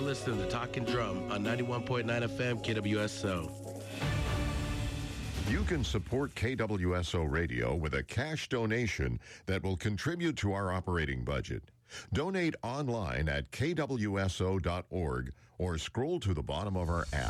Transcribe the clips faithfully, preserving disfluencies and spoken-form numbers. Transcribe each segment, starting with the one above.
listening to Talking Drum on ninety-one point nine F M K W S O. You can support K W S O Radio with a cash donation that will contribute to our operating budget. Donate online at K W S O dot org or scroll to the bottom of our app.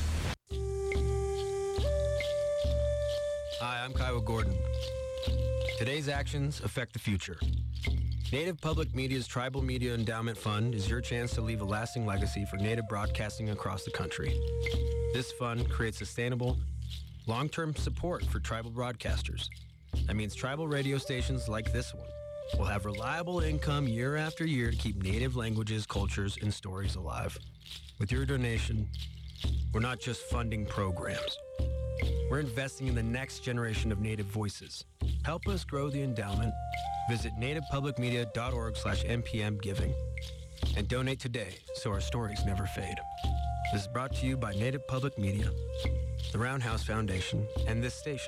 Hi, I'm Kyle Gordon. Today's actions affect the future. Native Public Media's Tribal Media Endowment Fund is your chance to leave a lasting legacy for Native broadcasting across the country. This fund creates sustainable, long-term support for tribal broadcasters. That means tribal radio stations like this one will have reliable income year after year to keep Native languages, cultures, and stories alive. With your donation, we're not just funding programs. We're investing in the next generation of Native voices. Help us grow the endowment. Visit native public media dot org slash N P M giving and donate today so our stories never fade. This is brought to you by Native Public Media, the Roundhouse Foundation, and this station.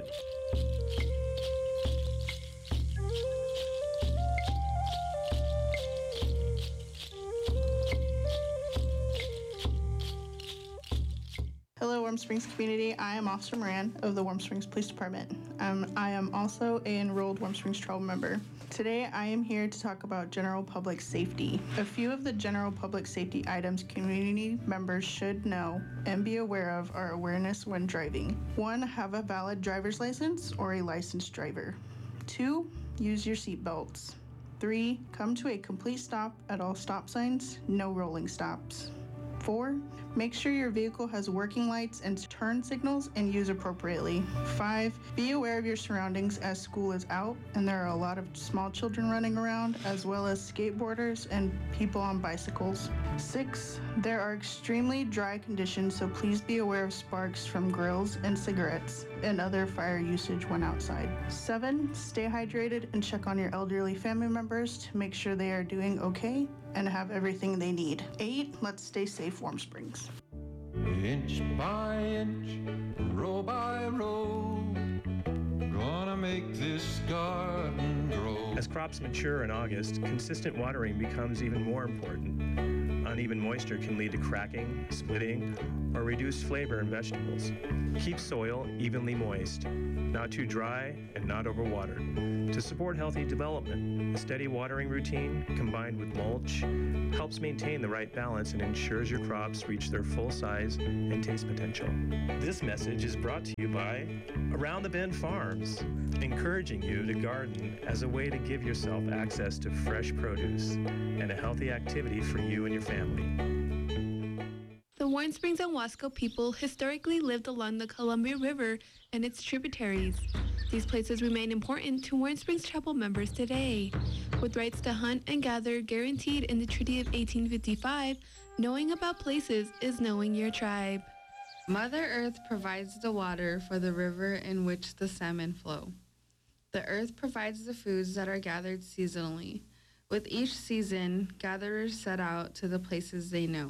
Hello, Warm Springs community. I am Officer Moran of the Warm Springs Police Department. Um, I am also an enrolled Warm Springs Tribal member. Today, I am here to talk about general public safety. A few of the general public safety items community members should know and be aware of are awareness when driving. One, have a valid driver's license or a licensed driver. Two, use your seat belts. Three, come to a complete stop at all stop signs, no rolling stops. Four, make sure your vehicle has working lights and turn signals and use appropriately. Five, be aware of your surroundings as school is out and there are a lot of small children running around, as well as skateboarders and people on bicycles. Six, there are extremely dry conditions, so please be aware of sparks from grills and cigarettes and other fire usage when outside. Seven, stay hydrated and check on your elderly family members to make sure they are doing okay and have everything they need. Eight, let's stay safe, Warm Springs. Inch by inch, row by row, gonna make this garden grow. As crops mature in August, consistent watering becomes even more important. Uneven moisture can lead to cracking, splitting, or reduced flavor in vegetables. Keep soil evenly moist, not too dry and not overwatered. To support healthy development, a steady watering routine combined with mulch helps maintain the right balance and ensures your crops reach their full size and taste potential. This message is brought to you by Around the Bend Farms, encouraging you to garden as a way to give yourself access to fresh produce and a healthy activity for you and your family. The Warm Springs and Wasco people historically lived along the Columbia River and its tributaries. These places remain important to Warm Springs tribal members today. With rights to hunt and gather guaranteed in the Treaty of eighteen fifty-five, knowing about places is knowing your tribe. Mother Earth provides the water for the river in which the salmon flow. The earth provides the foods that are gathered seasonally. With each season, gatherers set out to the places they know.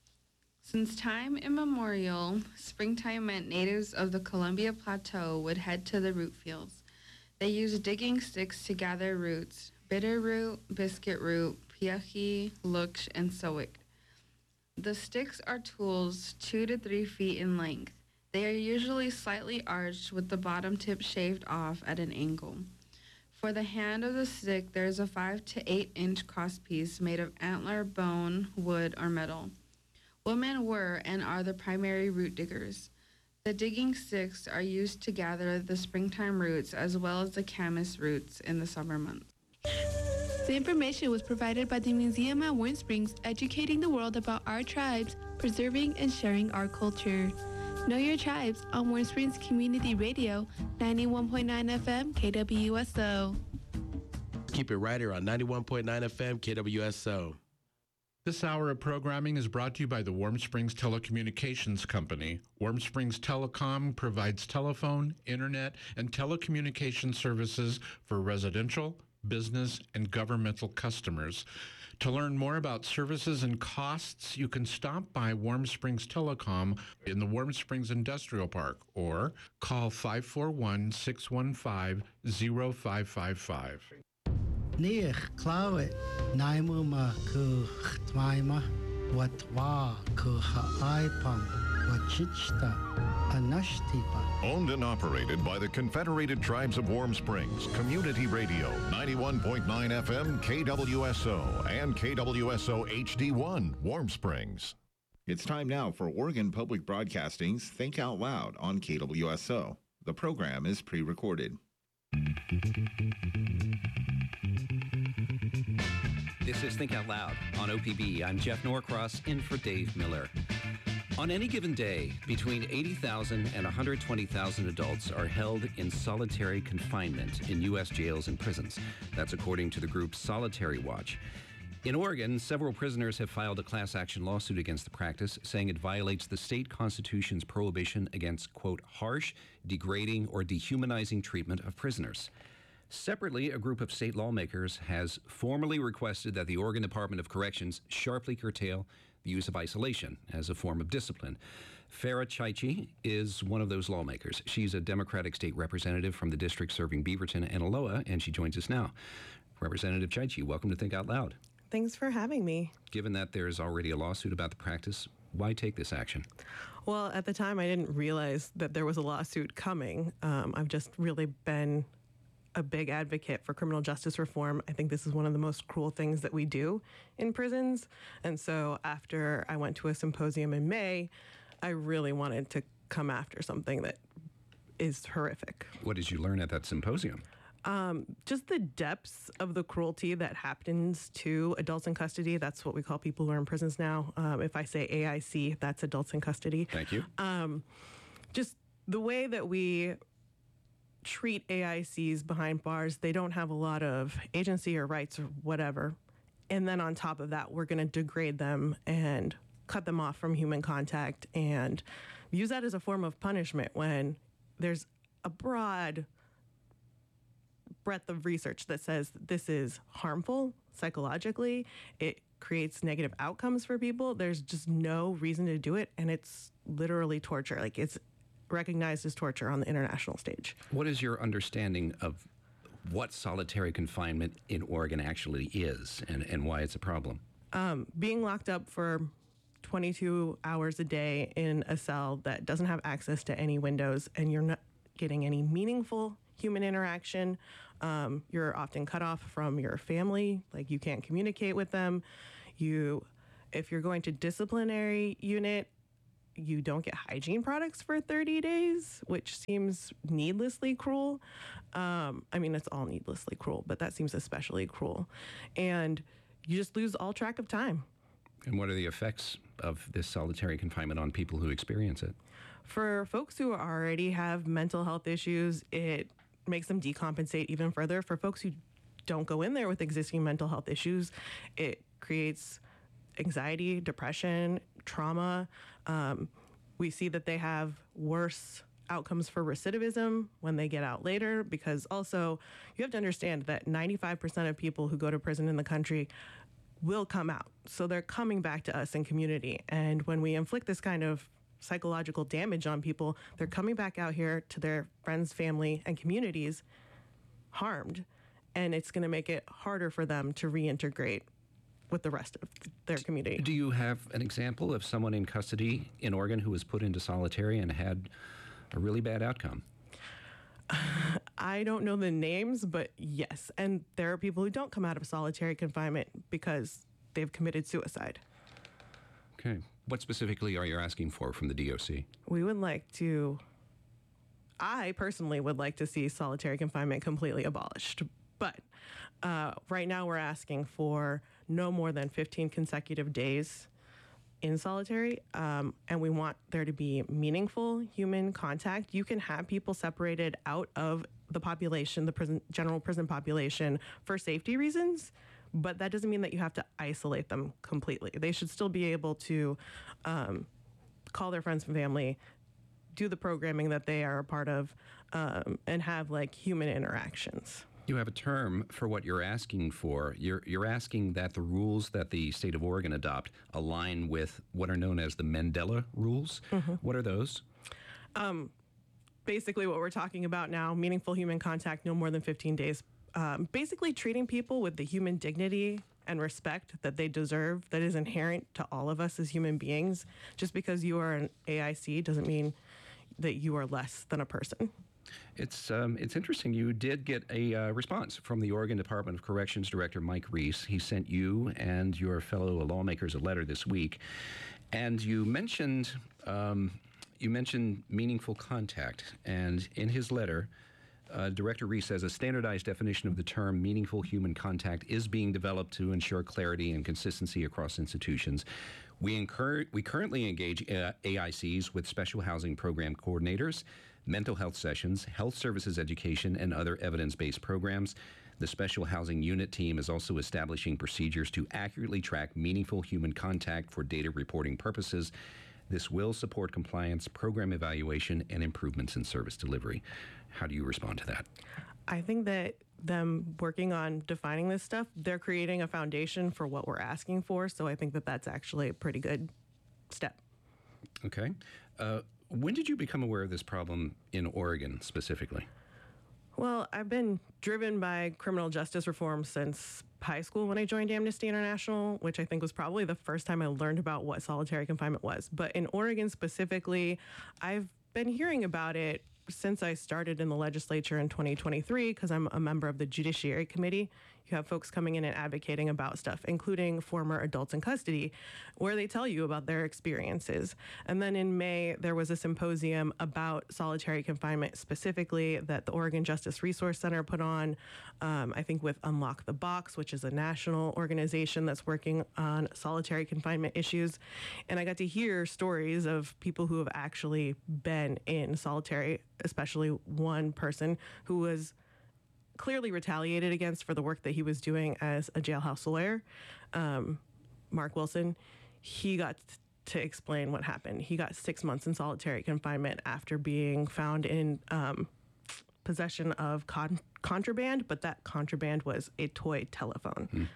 Since time immemorial, springtime meant natives of the Columbia Plateau would head to the root fields. They used digging sticks to gather roots: bitter root, biscuit root, piahi, luksh, and sowik. The sticks are tools two to three feet in length. They are usually slightly arched with the bottom tip shaved off at an angle. For the hand of the stick, there is a five to eight inch crosspiece made of antler, bone, wood, or metal. Women were and are the primary root diggers. The digging sticks are used to gather the springtime roots as well as the camas roots in the summer months. The information was provided by the Museum at Warm Springs, educating the world about our tribes, preserving and sharing our culture. Know your tribes on Warm Springs Community Radio, ninety-one point nine F M K W S O. Keep it right here on ninety-one point nine F M K W S O. This hour of programming is brought to you by the Warm Springs Telecommunications Company. Warm Springs Telecom provides telephone, internet, and telecommunication services for residential, business, and governmental customers. To learn more about services and costs, you can stop by Warm Springs Telecom in the Warm Springs Industrial Park or call five four one, six one five, zero five five five. Nich, Chloe, Naimuma, Ku, Tmaima, Watwa Kuhaipan Wachichta Anashtipa. Owned and operated by the Confederated Tribes of Warm Springs, Community Radio, ninety-one point nine F M K W S O and K W S O H D one, Warm Springs. It's time now for Oregon Public Broadcasting's Think Out Loud on K W S O. The program is pre-recorded. This is Think Out Loud on O P B. I'm Jeff Norcross, in for Dave Miller. On any given day, between eighty thousand and one hundred twenty thousand adults are held in solitary confinement in U S jails and prisons. That's according to the group Solitary Watch. In Oregon, several prisoners have filed a class action lawsuit against the practice, saying it violates the state constitution's prohibition against, quote, harsh, degrading, or dehumanizing treatment of prisoners. Separately, a group of state lawmakers has formally requested that the Oregon Department of Corrections sharply curtail the use of isolation as a form of discipline. Farah Chaichi is one of those lawmakers. She's a Democratic state representative from the district serving Beaverton and Aloha, and she joins us now. Representative Chaichi, welcome to Think Out Loud. Thanks for having me. Given that there's already a lawsuit about the practice, why take this action? Well, at the time, I didn't realize that there was a lawsuit coming. Um, I've just really been a big advocate for criminal justice reform. I think this is one of the most cruel things that we do in prisons. And so after I went to a symposium in May, I really wanted to come after something that is horrific. What did you learn at that symposium? Um, just the depths of the cruelty that happens to adults in custody. That's what we call people who are in prisons now. Um, if I say A I C, that's adults in custody. Thank you. Um, just the way that we treat A I Cs behind bars, they don't have a lot of agency or rights or whatever. And then on top of that, we're going to degrade them and cut them off from human contact and use that as a form of punishment when there's a broad breadth of research that says this is harmful psychologically. It creates negative outcomes for people. There's just no reason to do it, and it's literally torture. Like, it's recognized as torture on the international stage. What is your understanding of what solitary confinement in Oregon actually is and, and why it's a problem? Um, being locked up for twenty-two hours a day in a cell that doesn't have access to any windows, and you're not getting any meaningful human interaction. Um, you're often cut off from your family, like you can't communicate with them. You, if you're going to disciplinary unit, you don't get hygiene products for thirty days, which seems needlessly cruel. Um, I mean, it's all needlessly cruel, but that seems especially cruel. And you just lose all track of time. And what are the effects of this solitary confinement on people who experience it? For folks who already have mental health issues, it makes them decompensate even further. For folks who don't go in there with existing mental health issues, it creates anxiety, depression, trauma. Um, we see that they have worse outcomes for recidivism when they get out later, because also you have to understand that ninety-five percent of people who go to prison in the country will come out. So they're coming back to us in community. And when we inflict this kind of psychological damage on people, they're coming back out here to their friends, family, and communities harmed, and it's going to make it harder for them to reintegrate with the rest of their community. Do you have an example of someone in custody in Oregon who was put into solitary and had a really bad outcome? I don't know the names, but yes, and there are people who don't come out of solitary confinement because they've committed suicide. Okay. What specifically are you asking for from the D O C? We would like to, I personally would like to see solitary confinement completely abolished. But uh, right now we're asking for no more than fifteen consecutive days in solitary, um, and we want there to be meaningful human contact. You can have people separated out of the population, the prison, general prison population, for safety reasons, but that doesn't mean that you have to isolate them completely. They should still be able to um, call their friends and family, do the programming that they are a part of, um, and have like human interactions. You have a term for what you're asking for. You're, you're asking that the rules that the state of Oregon adopt align with what are known as the Mandela rules. Mm-hmm. What are those? Um, basically what we're talking about now, meaningful human contact, no more than fifteen days. Um, basically treating people with the human dignity and respect that they deserve, that is inherent to all of us as human beings. Just because you are an A I C doesn't mean that you are less than a person. It's um, it's interesting. You did get a uh, response from the Oregon Department of Corrections Director Mike Reese. He sent you and your fellow lawmakers a letter this week, and you mentioned um, you mentioned meaningful contact. And in his letter, uh, Director Reese says a standardized definition of the term meaningful human contact is being developed to ensure clarity and consistency across institutions. We incur- we currently engage uh, A I Cs with special housing program coordinators, mental health sessions, health services education, and other evidence-based programs. The Special Housing Unit team is also establishing procedures to accurately track meaningful human contact for data reporting purposes. This will support compliance, program evaluation, and improvements in service delivery. How do you respond to that? I think that them working on defining this stuff, they're creating a foundation for what we're asking for. So I think that that's actually a pretty good step. Okay. Uh, when did you become aware of this problem in Oregon specifically? Well, I've been driven by criminal justice reform since high school when I joined Amnesty International, which I think was probably the first time I learned about what solitary confinement was. But in Oregon specifically, I've been hearing about it since I started in the legislature in twenty twenty-three, because I'm a member of the Judiciary Committee. You have folks coming in and advocating about stuff, including former adults in custody, where they tell you about their experiences. And then in May, there was a symposium about solitary confinement specifically that the Oregon Justice Resource Center put on, um, I think with Unlock the Box, which is a national organization that's working on solitary confinement issues. And I got to hear stories of people who have actually been in solitary, especially one person who was clearly retaliated against for the work that he was doing as a jailhouse lawyer. Um, Mark Wilson, he got to explain what happened. He got six months in solitary confinement after being found in um, possession of con- contraband, but that contraband was a toy telephone. Hmm.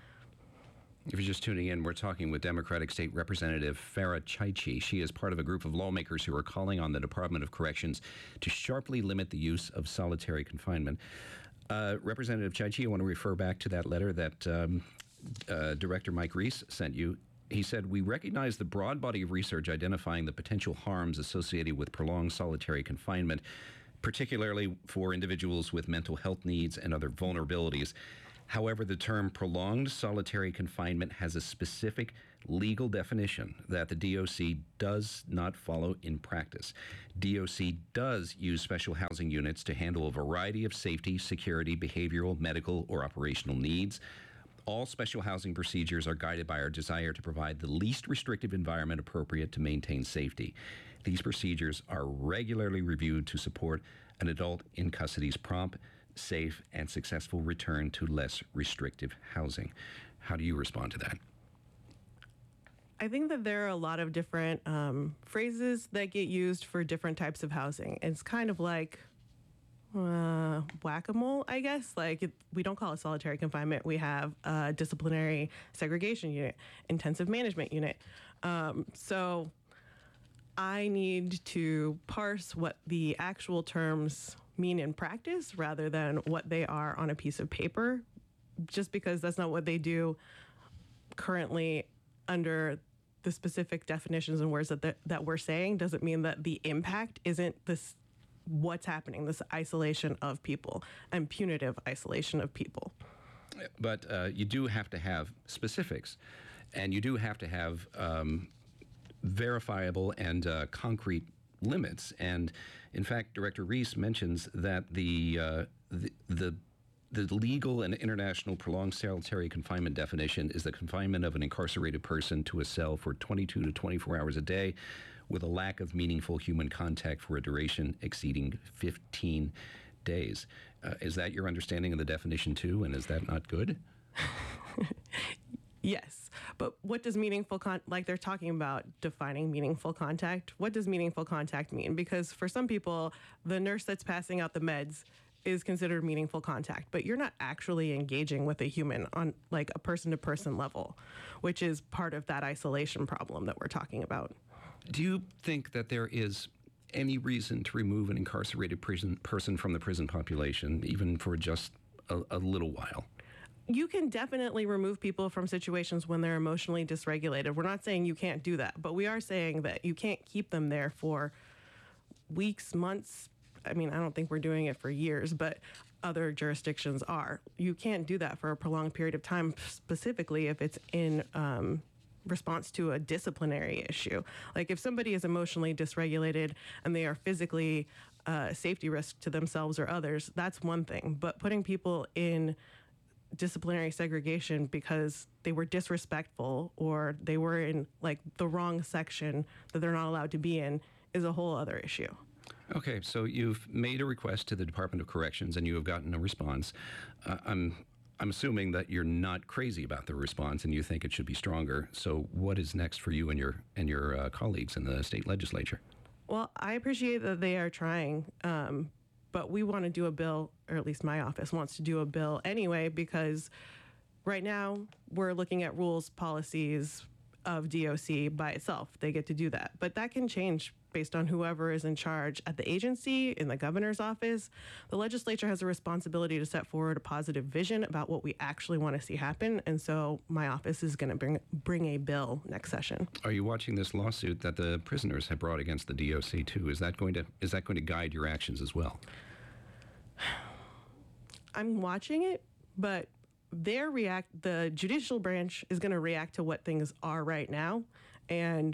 If you're just tuning in, we're talking with Democratic State Representative Farah Chaichi. She is part of a group of lawmakers who are calling on the Department of Corrections to sharply limit the use of solitary confinement. Uh, Representative Chaichi, I want to refer back to that letter that um, uh, Director Mike Reese sent you. He said, we recognize the broad body of research identifying the potential harms associated with prolonged solitary confinement, particularly for individuals with mental health needs and other vulnerabilities. However, the term prolonged solitary confinement has a specific legal definition that the D O C does not follow in practice. D O C does use special housing units to handle a variety of safety, security, behavioral, medical, or operational needs. All special housing procedures are guided by our desire to provide the least restrictive environment appropriate to maintain safety. These procedures are regularly reviewed to support an adult in custody's prompt, safe, and successful return to less restrictive housing. How do you respond to that? I think that there are a lot of different um, phrases that get used for different types of housing. It's kind of like uh, whack-a-mole, I guess. Like it, we don't call it solitary confinement. We have a disciplinary segregation unit, intensive management unit. Um, so I need to parse what the actual terms mean in practice rather than what they are on a piece of paper, just because that's not what they do currently under the specific definitions and words that the, that we're saying doesn't mean that the impact isn't this what's happening, this isolation of people and punitive isolation of people. But uh, you do have to have specifics, and you do have to have um, verifiable and uh, concrete limits. And in fact, Director Reese mentions that the uh, the, the The legal and international prolonged solitary confinement definition is the confinement of an incarcerated person to a cell for twenty-two to twenty-four hours a day with a lack of meaningful human contact for a duration exceeding fifteen days. Uh, is that your understanding of the definition too, and is that not good? Yes, but what does meaningful con- like they're talking about defining meaningful contact? What does meaningful contact mean? Because for some people, the nurse that's passing out the meds is considered meaningful contact, but you're not actually engaging with a human on like a person-to-person level, which is part of that isolation problem that we're talking about. Do you think that there is any reason to remove an incarcerated prison person from the prison population, even for just a, a little while? you can definitely remove people from situations when they're emotionally dysregulated. We're not saying you can't do that, but we are saying that you can't keep them there for weeks, months. I mean, I don't think we're doing it for years, but other jurisdictions are. You can't do that for a prolonged period of time, specifically if it's in um, response to a disciplinary issue. Like if somebody is emotionally dysregulated and they are physically a safety risk to themselves or others, that's one thing. But putting people in disciplinary segregation because they were disrespectful or they were in like the wrong section that they're not allowed to be in is a whole other issue. Okay, so you've made a request to the Department of Corrections and you have gotten a response. Uh, I'm I'm assuming that you're not crazy about the response and you think it should be stronger. So what is next for you and your and your uh, colleagues in the state legislature? Well, I appreciate that they are trying, um, but we want to do a bill, or at least my office wants to do a bill anyway, because right now we're looking at rules, policies of D O C by itself. They get to do that, but that can change based on whoever is in charge at the agency, in the governor's office. The legislature has a responsibility to set forward a positive vision about what we actually want to see happen, and so my office is going to bring bring a bill next session. Are you watching this lawsuit that the prisoners have brought against the D O C too? Is that going to is that going to guide your actions as well? I'm watching it, but their react the judicial branch is going to react to what things are right now, and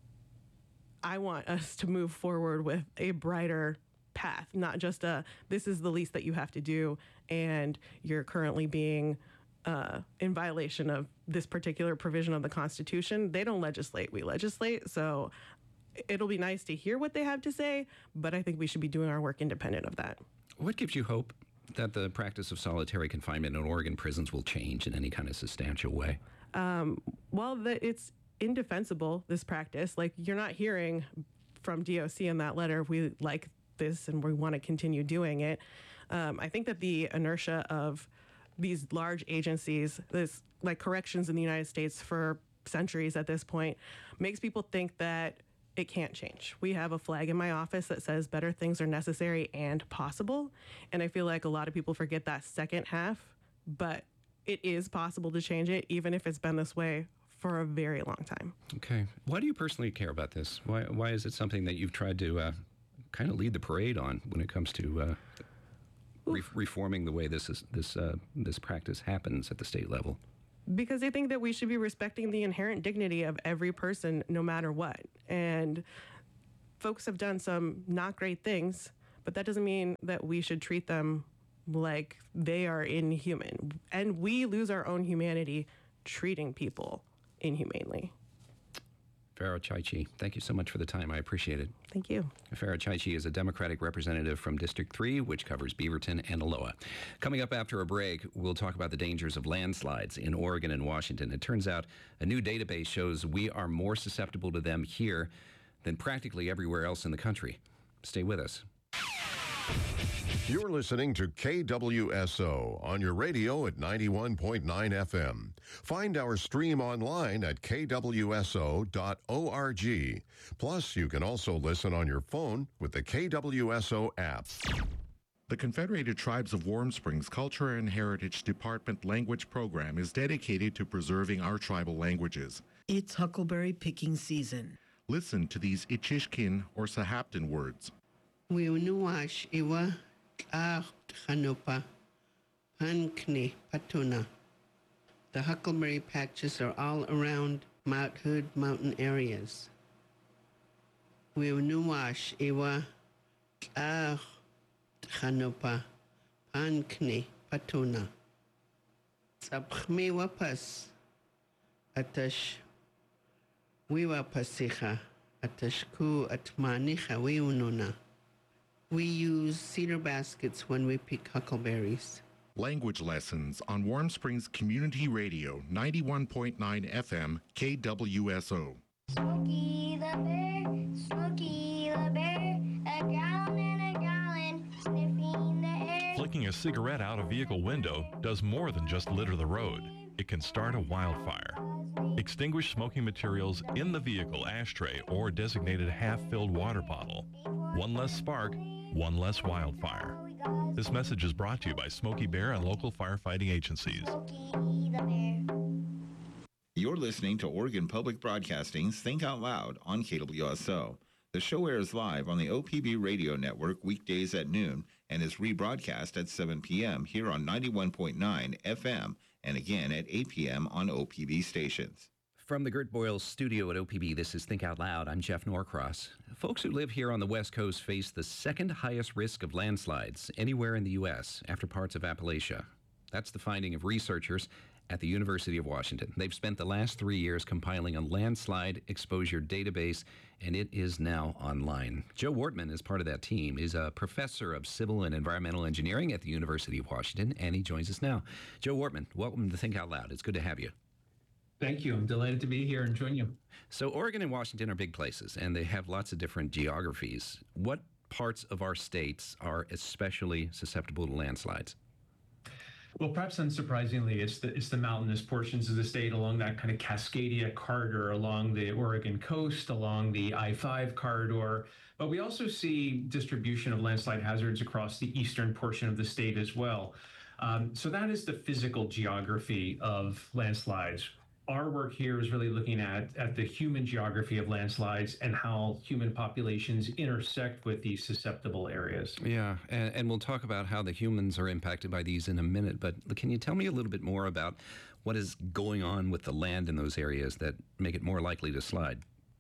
I want us to move forward with a brighter path, not just a, this is the least that you have to do, and you're currently being uh, in violation of this particular provision of the Constitution. They don't legislate, we legislate, so it'll be nice to hear what they have to say, but I think we should be doing our work independent of that. What gives you hope that the practice of solitary confinement in Oregon prisons will change in any kind of substantial way? Um, well, the, it's indefensible, this practice. Like, you're not hearing from D O C in that letter, we like this and we want to continue doing it. Um, I think that the inertia of these large agencies, this like corrections in the United States for centuries at this point, makes people think that it can't change. We have a flag in my office that says better things are necessary and possible. And I feel like a lot of people forget that second half, but it is possible to change it, even if it's been this way for a very long time. Okay. Why do you personally care about this? Why why is it something that you've tried to uh, kind of lead the parade on when it comes to uh, re- reforming the way this is this uh, this practice happens at the state level? Because I think that we should be respecting the inherent dignity of every person, no matter what. And folks have done some not great things, but that doesn't mean that we should treat them like they are inhuman. And we lose our own humanity treating people inhumanely. Farah Chaichi, thank you so much for the time. I appreciate it. Thank you. Farah Chaichi is a Democratic representative from District three, which covers Beaverton and Aloha. Coming up after a break, we'll talk about the dangers of landslides in Oregon and Washington. It turns out a new database shows we are more susceptible to them here than practically everywhere else in the country. Stay with us. You're listening to K W S O on your radio at ninety-one point nine F M. Find our stream online at K W S O dot org. Plus, you can also listen on your phone with the K W S O app. The Confederated Tribes of Warm Springs Culture and Heritage Department Language Program is dedicated to preserving our tribal languages. It's huckleberry picking season. Listen to these Ichishkin or Sahaptin words. Wiunuash iwa ah chanupa pankni patuna. The huckleberry patches are all around Mount Hood mountain areas. Wiunuash iwa ah chanupa pankni patuna. Sabkhmi wapas atash wiwapasicha atashku atmanicha wiununa. We use cedar baskets when we pick huckleberries. Language lessons on Warm Springs Community Radio, ninety-one point nine F M, K W S O. Smokey the Bear, Smokey the Bear, a gallon and a gallon, sniffing the air. Flicking a cigarette out a vehicle window does more than just litter the road. It can start a wildfire. Extinguish smoking materials in the vehicle ashtray or designated half-filled water bottle. One less spark, one less wildfire. This message is brought to you by Smokey Bear and local firefighting agencies. Smokey the Bear. You're listening to Oregon Public Broadcasting's Think Out Loud on K W S O. The show airs live on the O P B radio network weekdays at noon and is rebroadcast at seven p.m. here on ninety-one point nine F M and again at eight p.m. on O P B stations. From the Gert Boyle studio at O P B, this is Think Out Loud. I'm Jeff Norcross. Folks who live here on the West Coast face the second highest risk of landslides anywhere in the U S after parts of Appalachia. That's the finding of researchers at the University of Washington. They've spent the last three years compiling a landslide exposure database, and it is now online. Joe Wortman is part of that team. He's a professor of civil and environmental engineering at the University of Washington, and he joins us now. Joe Wortman, welcome to Think Out Loud. It's good to have you. Thank you. I'm delighted to be here and join you. So Oregon and Washington are big places, and they have lots of different geographies. What parts of our states are especially susceptible to landslides? Well, perhaps unsurprisingly, it's the it's the mountainous portions of the state along that kind of Cascadia corridor, along the Oregon coast, along the I five corridor. But we also see distribution of landslide hazards across the eastern portion of the state as well. Um, so that is the physical geography of landslides. Our work here is really looking at, at the human geography of landslides and how human populations intersect with these susceptible areas. Yeah, and, and we'll talk about how the humans are impacted by these in a minute, but can you tell me a little bit more about what is going on with the land in those areas that make it more likely to slide?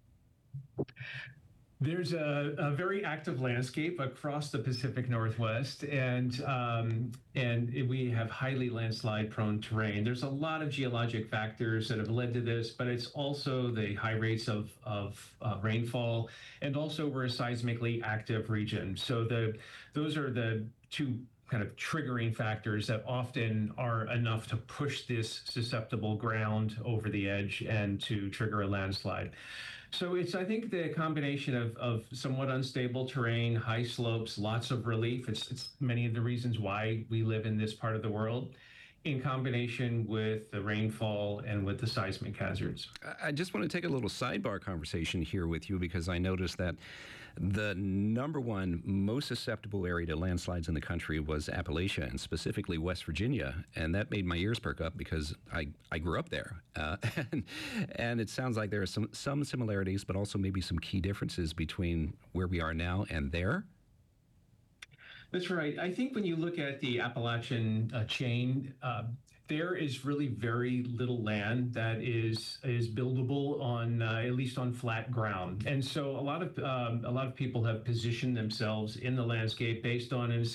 There's a, a very active landscape across the Pacific Northwest, and um, and it, we have highly landslide-prone terrain. There's a lot of geologic factors that have led to this, but it's also the high rates of, of uh, rainfall, and also we're a seismically active region. So the those are the two kind of triggering factors that often are enough to push this susceptible ground over the edge and to trigger a landslide. So it's, I think, the combination of, of somewhat unstable terrain, high slopes, lots of relief. It's, it's many of the reasons why we live in this part of the world, in combination with the rainfall and with the seismic hazards. I just want to take a little sidebar conversation here with you, because I noticed that the number one most susceptible area to landslides in the country was Appalachia, and specifically West Virginia. And that made my ears perk up because I, I grew up there. Uh, and, and it sounds like there are some, some similarities, but also maybe some key differences between where we are now and there. That's right. I think when you look at the Appalachian uh, chain, uh, there is really very little land that is is buildable on uh, at least on flat ground, and so a lot of um, a lot of people have positioned themselves in the landscape based on, in a